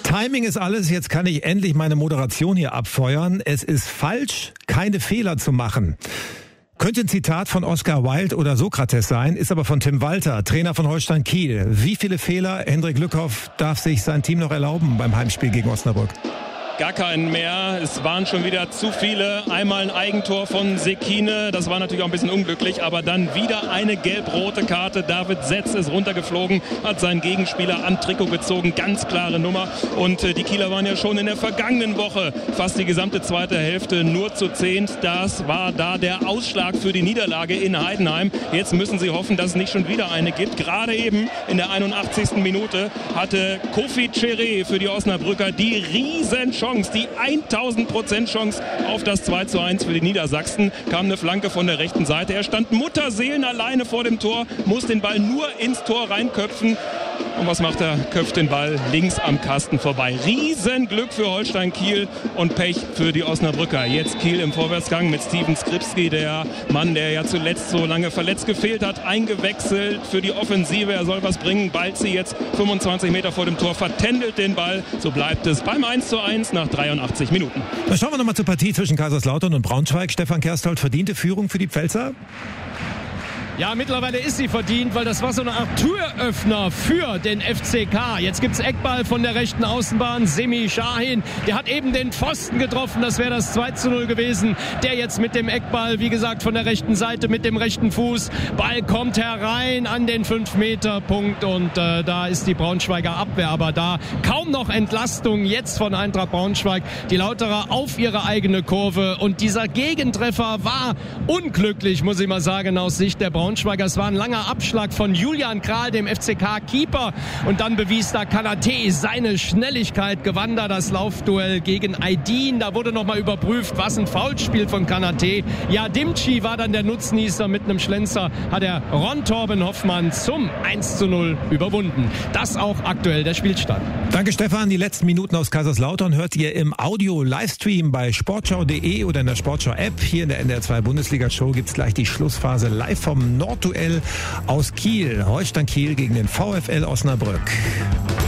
Timing ist alles. Jetzt kann ich endlich meine Moderation hier abfeuern. Es ist falsch, keine Fehler zu machen. Könnte ein Zitat von Oscar Wilde oder Sokrates sein, ist aber von Tim Walter, Trainer von Holstein Kiel. Wie viele Fehler, Hendrik Lückhoff, darf sich sein Team noch erlauben beim Heimspiel gegen Osnabrück? Gar keinen mehr. Es waren schon wieder zu viele. Einmal ein Eigentor von Sekine. Das war natürlich auch ein bisschen unglücklich. Aber dann wieder eine gelb-rote Karte. David Setz ist runtergeflogen, hat seinen Gegenspieler am Trikot gezogen. Ganz klare Nummer. Und die Kieler waren ja schon in der vergangenen Woche fast die gesamte zweite Hälfte nur zu 10. Das war da der Ausschlag für die Niederlage in Heidenheim. Jetzt müssen sie hoffen, dass es nicht schon wieder eine gibt. Gerade eben in der 81. Minute hatte Kofi Cheré für die Osnabrücker die Riesenchance. Die 1000% Chance auf das 2:1 für die Niedersachsen. Kam eine Flanke von der rechten Seite. Er stand Mutterseelen alleine vor dem Tor, muss den Ball nur ins Tor reinköpfen. Und was macht er? Köpft den Ball links am Kasten vorbei. Riesenglück für Holstein Kiel und Pech für die Osnabrücker. Jetzt Kiel im Vorwärtsgang mit Steven Skripski, der Mann, der ja zuletzt so lange verletzt gefehlt hat, eingewechselt für die Offensive. Er soll was bringen. Balzi jetzt 25 Meter vor dem Tor, vertändelt den Ball. So bleibt es beim 1:1 nach 83 Minuten. Dann schauen wir nochmal zur Partie zwischen Kaiserslautern und Braunschweig. Stefan Kersthold, verdiente Führung für die Pfälzer? Ja, mittlerweile ist sie verdient, weil das war so eine Art Türöffner für den FCK. Jetzt gibt's Eckball von der rechten Außenbahn. Semi Şahin, der hat eben den Pfosten getroffen. Das wäre das 2:0 gewesen. Der jetzt mit dem Eckball, wie gesagt, von der rechten Seite mit dem rechten Fuß. Ball kommt herein an den 5-Meter-Punkt und da ist die Braunschweiger Abwehr. Aber da kaum noch Entlastung jetzt von Eintracht Braunschweig. Die Lauterer auf ihre eigene Kurve. Und dieser Gegentreffer war unglücklich, muss ich mal sagen, aus Sicht der Braunschweiger. Es war ein langer Abschlag von Julian Kral, dem FCK-Keeper. Und dann bewies da Kanaté seine Schnelligkeit, gewann da das Laufduell gegen Aydin. Da wurde nochmal überprüft, was ein Foulspiel von Kanaté. Ja, Dimci war dann der Nutznießer. Mit einem Schlenzer hat er Ron Torben Hoffmann zum 1:0 überwunden. Das auch aktuell der Spielstand. Danke, Stefan. Die letzten Minuten aus Kaiserslautern hört ihr im Audio-Livestream bei sportschau.de oder in der Sportschau-App. Hier in der NDR 2 Bundesliga-Show gibt's gleich die Schlussphase live vom Nordduell aus Kiel. Holstein Kiel gegen den VfL Osnabrück.